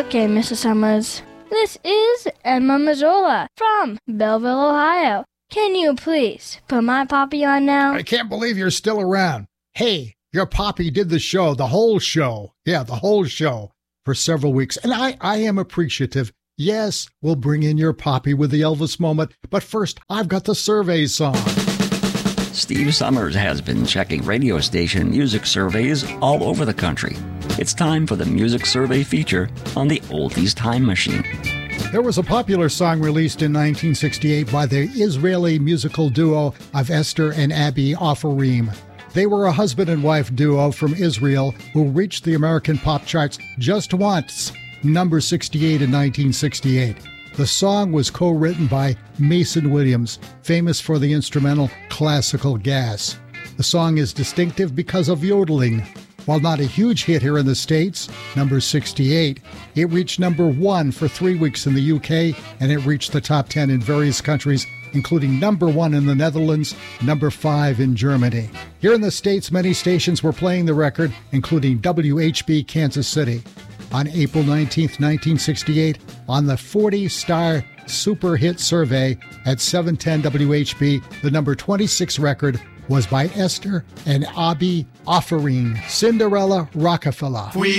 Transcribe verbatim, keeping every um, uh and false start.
Okay, Missus Summers. This is Emma Mazzola from Belleville, Ohio. Can you please put my poppy on now? I can't believe you're still around. Hey, your poppy did the show, the whole show. Yeah, the whole show for several weeks. And I, I am appreciative. Yes, we'll bring in your poppy with the Elvis moment. But first, I've got the survey song. Steve Summers has been checking radio station music surveys all over the country. It's time for the music survey feature on the Oldies Time Machine. There was a popular song released in nineteen sixty-eight by the Israeli musical duo of Esther and Abby Ofarim. They were a husband and wife duo from Israel who reached the American pop charts just once, number sixty-eight in nineteen sixty-eight. The song was co-written by Mason Williams, famous for the instrumental Classical Gas. The song is distinctive because of yodeling. While not a huge hit here in the States, number sixty-eight, it reached number one for three weeks in the U K, and it reached the top ten in various countries, including number one in the Netherlands, number five in Germany. Here in the States, many stations were playing the record, including W H B Kansas City. On April nineteenth, nineteen sixty-eight, on the forty-star Super Hit Survey at seven ten W H B, the number twenty-six record was by Esther and Abby Ofarim, Cinderella Rockefeller. We